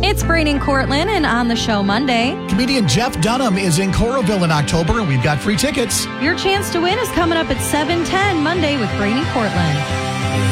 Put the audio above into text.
It's Brainy Cortland, and on the show Monday, comedian Jeff Dunham is in Coralville in October, and we've got free tickets. Your chance to win is coming up at 7:10 Monday with Brainy Cortland.